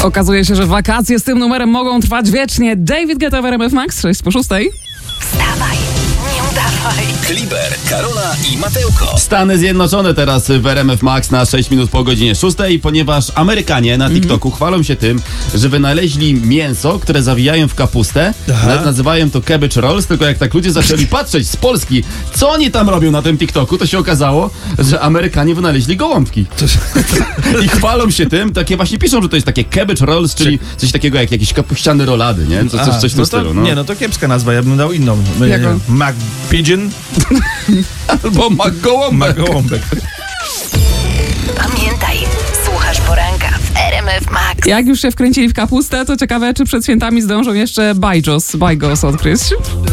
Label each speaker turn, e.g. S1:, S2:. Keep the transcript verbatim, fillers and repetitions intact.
S1: Okazuje się, że wakacje z tym numerem mogą trwać wiecznie. David Guetta w R M F Max, sześć po szóstej.
S2: Wstawaj, nie udawaj.
S3: Kliber, Karola i Mateuko.
S4: Stany Zjednoczone teraz w R M F Max na sześć minut po godzinie szóstej, ponieważ Amerykanie na TikToku mm-hmm. chwalą się tym, że wynaleźli mięso, które zawijają w kapustę. Na, nazywają to cabbage rolls, tylko jak tak ludzie zaczęli patrzeć z Polski, co oni tam robią na tym TikToku, to się okazało, że Amerykanie wynaleźli gołąbki. I chwalą się tym, takie właśnie piszą, że to jest takie cabbage rolls, czyli coś takiego jak jakieś kapuściane rolady, nie? Co, coś, coś w tym
S5: no to,
S4: stylu. No.
S5: Nie, no to kiepska nazwa, ja bym dał inną.
S1: Jaką?
S5: Mac Pigeon
S4: albo Mac Gołąbek.
S5: Mac Gołąbek.
S2: Pamiętaj, słuchasz poranka w R M F Max.
S1: Jak już się wkręcili w kapustę, to ciekawe, czy przed świętami zdążą jeszcze bajos, bajgos odkryć.